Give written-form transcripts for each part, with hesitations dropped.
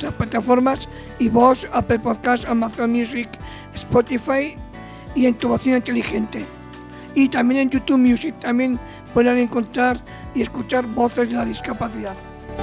nuestras plataformas iVoox, Apple Podcasts, Amazon Music, Spotify y en tu bocina inteligente. Y también en YouTube Music también podrán encontrar y escuchar Voces de la Discapacidad.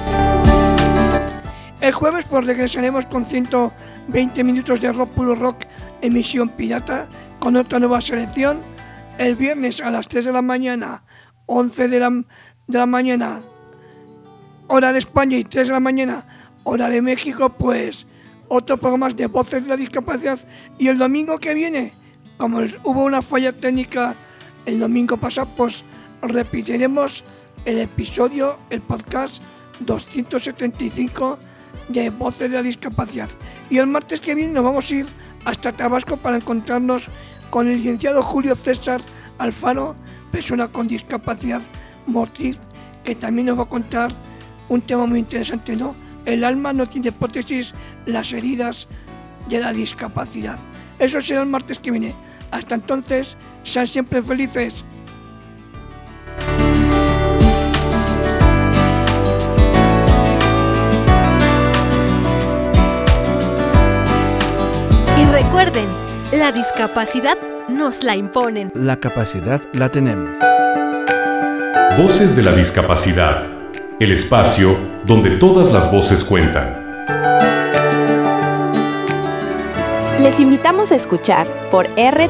El jueves pues regresaremos con 120 minutos de rock, puro rock, emisión pirata, con otra nueva selección. El viernes a las 3 de la mañana, 11 de la mañana, hora de España, y 3 de la mañana, hora de México, pues otro programa de Voces de la Discapacidad. Y el domingo que viene, como hubo una falla técnica el domingo pasado, pues repetiremos el podcast 275 de Voces de la Discapacidad. Y el martes que viene nos vamos a ir hasta Tabasco para encontrarnos con el licenciado Julio César Alfaro, persona con discapacidad motriz, que también nos va a contar un tema muy interesante, ¿no? El alma no tiene prótesis, las heridas de la discapacidad. Eso será el martes que viene. Hasta entonces, sean siempre felices. Y recuerden, la discapacidad nos la imponen. La capacidad la tenemos. Voces de la Discapacidad, el espacio donde todas las voces cuentan. Les invitamos a escuchar por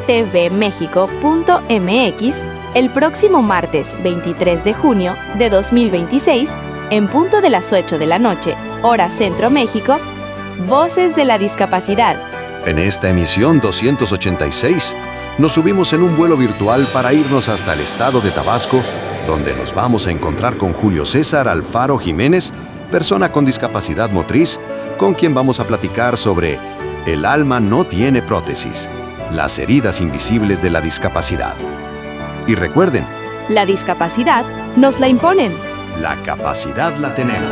rtvmexico.mx el próximo martes 23 de junio de 2026, en punto de las 8 de la noche, hora Centro México, Voces de la Discapacidad. En esta emisión 286, nos subimos en un vuelo virtual para irnos hasta el estado de Tabasco, donde nos vamos a encontrar con Julio César Alfaro Jiménez, persona con discapacidad motriz, con quien vamos a platicar sobre El alma no tiene prótesis, las heridas invisibles de la discapacidad. Y recuerden, la discapacidad nos la imponen. La capacidad la tenemos.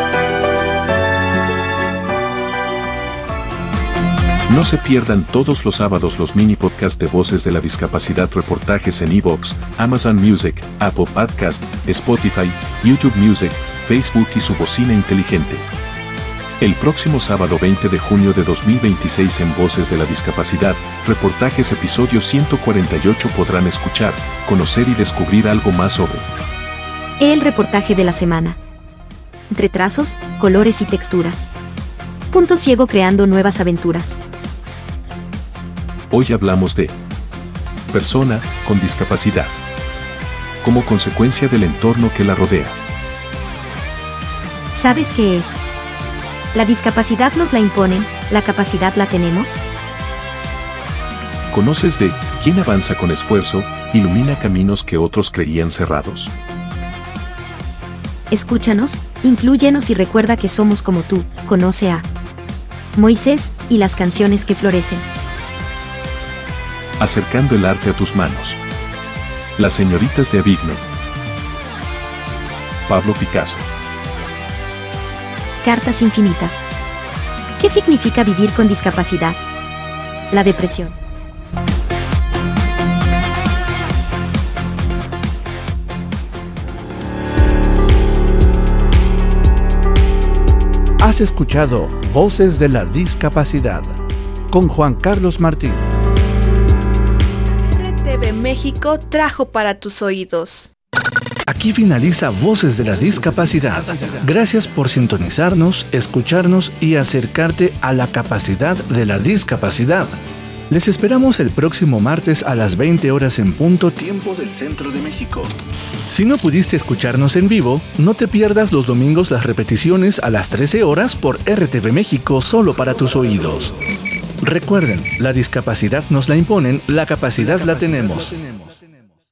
No se pierdan todos los sábados los mini podcasts de Voces de la Discapacidad, reportajes en iVoox, Amazon Music, Apple Podcast, Spotify, YouTube Music, Facebook y su bocina inteligente. El próximo sábado 20 de junio de 2026 en Voces de la Discapacidad, reportajes episodio 148 podrán escuchar, conocer y descubrir algo más sobre el reportaje de la semana. Entre trazos, colores y texturas. Punto ciego creando nuevas aventuras. Hoy hablamos de persona con discapacidad, como consecuencia del entorno que la rodea. ¿Sabes qué es? La discapacidad nos la imponen, la capacidad la tenemos. ¿Conoces de quién avanza con esfuerzo, ilumina caminos que otros creían cerrados? Escúchanos, inclúyenos y recuerda que somos como tú. Conoce a Moisés y las canciones que florecen. Acercando el arte a tus manos. Las señoritas de Avignon. Pablo Picasso. Cartas infinitas. ¿Qué significa vivir con discapacidad? La depresión. Has escuchado Voces de la Discapacidad con Juan Carlos Martín. RTV México trajo para tus oídos. Aquí finaliza Voces de la Discapacidad. Gracias por sintonizarnos, escucharnos y acercarte a la capacidad de la discapacidad. Les esperamos el próximo martes a las 20 horas en punto, tiempo del Centro de México. Si no pudiste escucharnos en vivo, no te pierdas los domingos las repeticiones a las 13 horas por RTV México, solo para tus oídos. Recuerden, la discapacidad nos la imponen, la capacidad la tenemos.